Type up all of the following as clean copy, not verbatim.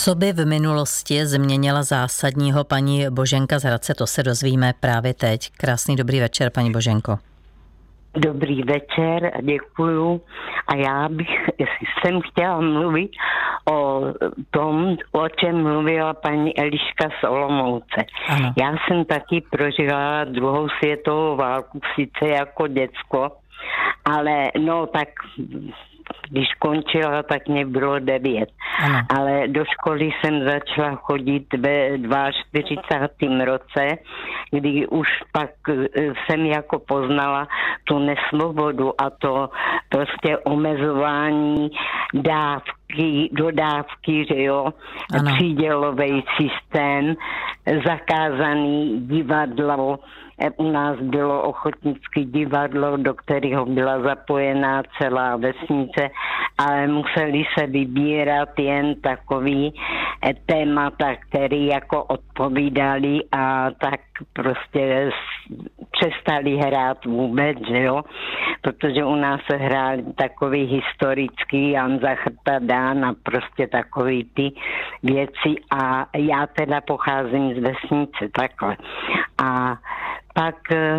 Co by v minulosti změnila zásadního paní Boženka z Hradce, to se dozvíme právě teď. Krásný dobrý večer, paní Boženko. Dobrý večer a děkuju. A já jsem chtěla mluvit o tom, o čem mluvila paní Eliška z Olomouce. Ano. Já jsem taky prožila druhou světovou válku, sice jako děcko, ale no tak když končila, tak mě bylo 9. Ano. Ale do školy jsem začala chodit ve 42. roce, kdy už pak jsem jako poznala tu nesvobodu a to prostě omezování dodávky, že jo, přídělový systém, zakázaný divadlo. U nás bylo ochotnické divadlo, do kterého byla zapojená celá vesnice, ale museli se vybírat jen takový témata, které jako odpovídali a tak prostě přestali hrát vůbec, že jo, protože u nás se hráli takový historický Jan Zachrdadán a prostě takový ty věci a já teda pocházím z vesnice takhle. A pak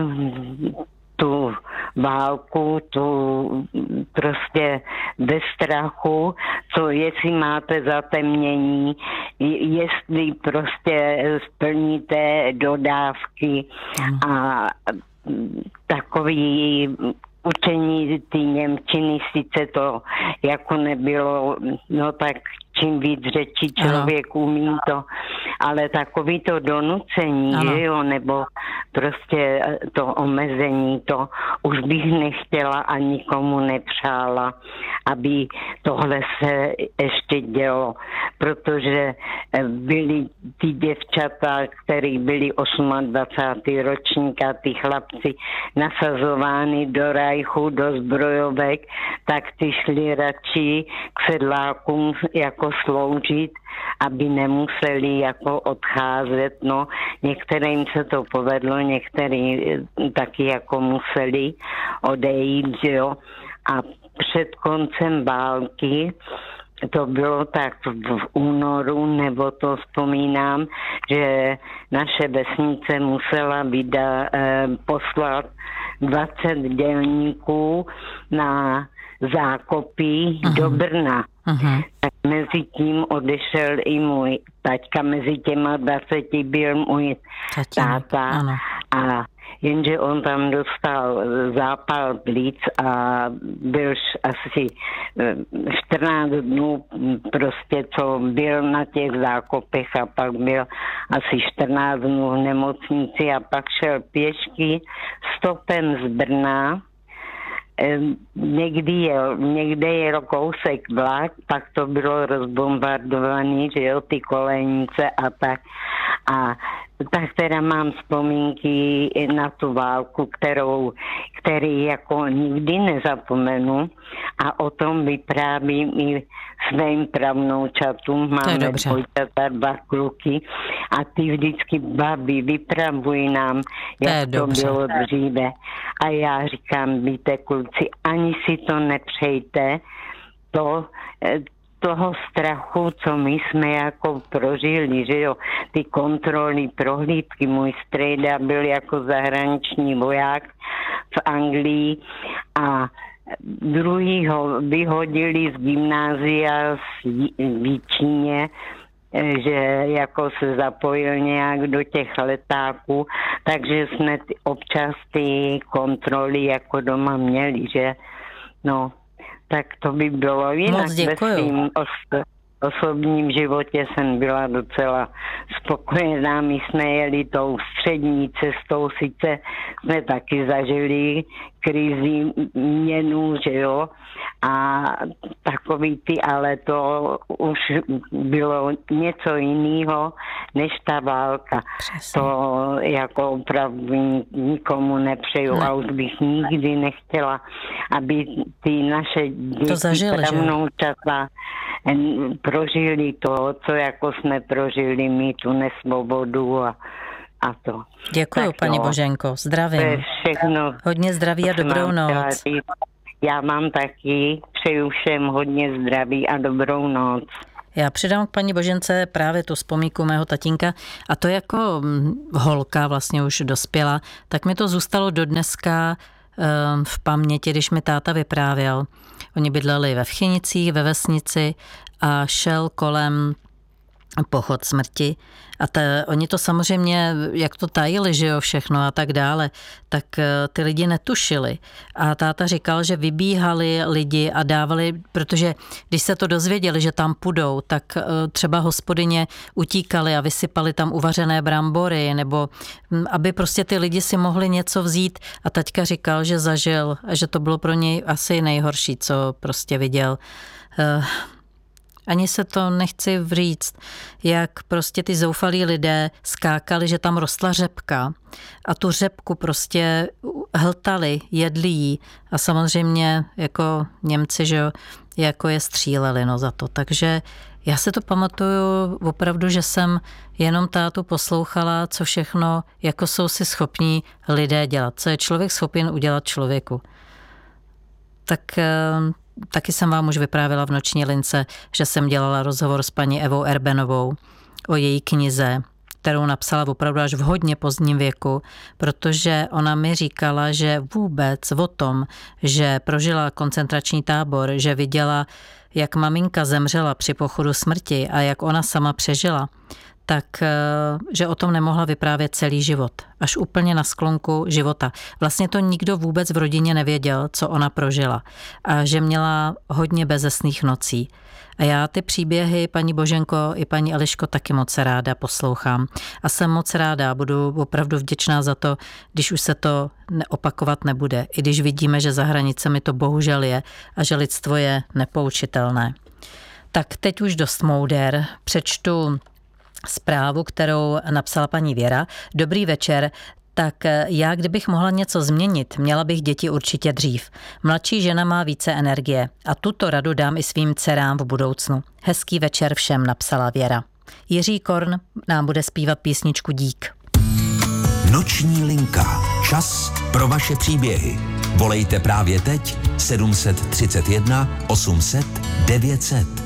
tu válku, tu prostě ve strachu, co jestli máte zatemnění, jestli prostě splníte dodávky a takový učení ty němčiny, sice to jako nebylo, no tak čím víc řečí člověk umí to, ale takový to donucení, že jo, nebo prostě to omezení, to už bych nechtěla a nikomu nepřála, aby tohle se ještě dělo, protože byli ty děvčata, který byli 28. ročník a ty chlapci nasazovány do rajchu, do zbrojovek, tak ty šli radši k sedlákům jako sloužit, aby nemuseli jako odcházet, no některým se to povedlo, některý taky jako museli odejít, jo, a před koncem války to bylo tak v únoru, nebo to vzpomínám, že naše vesnice musela poslat 20 dělníků na zákopy do Brna. Tak mezi tím odešel i můj taťka, mezi těma 20 byl můj táta. A jenže on tam dostal zápal plic a byl asi 14 dnů prostě, co byl na těch zákopech a pak byl asi 14 dnů v nemocnici a pak šel pěšky stopem z Brna. Někde je kousek vlak, pak to bylo rozbombardovaný, že jo, ty kolejnice a tak. A tak teda mám vzpomínky na tu válku, který jako nikdy nezapomenu a o tom vyprávím i svým pravnoučatům. Máme dvojčata, 2 kluky a ty vždycky babi vypravují nám, jak to bylo dříve. A já říkám, víte kluci, ani si to nepřejte, toho strachu, co my jsme jako prožili, že jo, ty kontroly, prohlídky, můj strejda byl jako zahraniční voják v Anglii a druhýho vyhodili z gymnázia v Jíčíně, že jako se zapojil nějak do těch letáků, takže jsme občas ty kontroly jako doma měli, že no, tak to by bylo jinak. Ve svým osobním životě jsem byla docela spokojená. My jsme jeli tou střední cestou, sice jsme taky zažili krizi měnů, že jo, a takový ty, ale to už bylo něco jiného než ta válka. Přesně. To jako opravdu nikomu nepřeju a už bych nikdy nechtěla, aby ty naše děti pravnoučata prožili to, co jako jsme prožili my, tu nesvobodu a to. Děkuju, paní Boženko, zdravím. To je všechno. Hodně zdraví a dobrou noc. Já mám taky, přeju všem hodně zdraví a dobrou noc. Já přidám k paní Božence právě tu vzpomínku mého tatínka a to jako holka vlastně už dospěla, tak mi to zůstalo do dneska v paměti, když mi táta vyprávěl. Oni bydleli ve Vchynicích, ve vesnici a šel kolem pochod smrti a oni to samozřejmě, jak to tajili, že jo, všechno a tak dále, tak ty lidi netušili. A táta říkal, že vybíhali lidi a dávali, protože když se to dozvěděli, že tam půjdou, tak třeba hospodyně utíkali a vysypali tam uvařené brambory, nebo aby prostě ty lidi si mohli něco vzít. A taťka říkal, že zažil a že to bylo pro něj asi nejhorší, co prostě viděl. Ani se to nechci říct, jak prostě ty zoufalí lidé skákali, že tam rostla řepka a tu řepku prostě hltali, jedli jí a samozřejmě jako Němci, že jako je stříleli za to. Takže já se to pamatuju opravdu, že jsem jenom tátu poslouchala, co všechno jako jsou si schopní lidé dělat, co je člověk schopen udělat člověku. Tak taky jsem vám už vyprávěla v Noční lince, že jsem dělala rozhovor s paní Evou Erbenovou o její knize, kterou napsala opravdu až v hodně pozdním věku, protože ona mi říkala, že vůbec o tom, že prožila koncentrační tábor, že viděla, jak maminka zemřela při pochodu smrti a jak ona sama přežila, tak že o tom nemohla vyprávět celý život. Až úplně na sklonku života. Vlastně to nikdo vůbec v rodině nevěděl, co ona prožila. A že měla hodně bezesných nocí. A já ty příběhy, paní Boženko i paní Eliško, taky moc ráda poslouchám. A jsem moc ráda, budu opravdu vděčná za to, když už se to opakovat nebude. I když vidíme, že za hranicemi to bohužel je a že lidstvo je nepoučitelné. Tak teď už dost mouder. Přečtu zprávu, kterou napsala paní Věra. Dobrý večer. Tak já, kdybych mohla něco změnit, měla bych děti určitě dřív. Mladší žena má více energie a tuto radu dám i svým dcerám v budoucnu. Hezký večer všem, napsala Věra. Jiří Korn nám bude zpívat písničku Dík. Noční linka. Čas pro vaše příběhy. Volejte právě teď 731 800 900.